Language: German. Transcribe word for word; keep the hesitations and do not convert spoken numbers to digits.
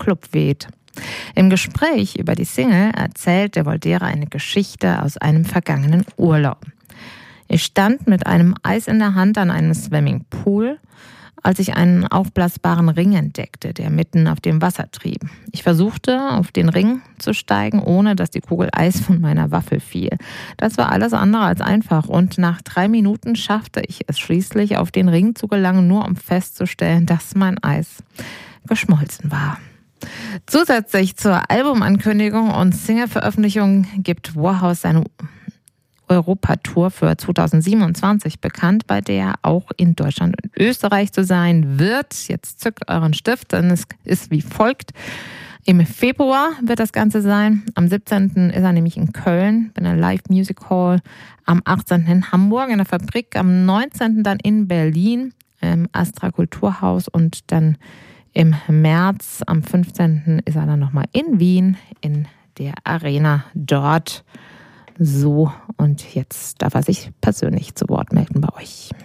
Club weht. Im Gespräch über die Single erzählt der Voldera eine Geschichte aus einem vergangenen Urlaub. Ich stand mit einem Eis in der Hand an einem Swimmingpool, als ich einen aufblasbaren Ring entdeckte, der mitten auf dem Wasser trieb. Ich versuchte, auf den Ring zu steigen, ohne dass die Kugel Eis von meiner Waffel fiel. Das war alles andere als einfach und nach drei Minuten schaffte ich es schließlich, auf den Ring zu gelangen, nur um festzustellen, dass mein Eis geschmolzen war. Zusätzlich zur Albumankündigung und Single-Veröffentlichung gibt Warhouse seine Europatour für zweitausendsiebenundzwanzig bekannt, bei der er auch in Deutschland und Österreich zu sein wird. Jetzt zückt euren Stift, denn es ist wie folgt. Im Februar wird das Ganze sein. Am siebzehnten ist er nämlich in Köln bei einer Live Music Hall. Am achtzehnten in Hamburg in der Fabrik. Am neunzehnten dann in Berlin im Astra Kulturhaus. Und dann im März, am fünfzehnten ist er dann nochmal in Wien in der Arena dort. So, und jetzt darf er sich persönlich zu Wort melden bei euch.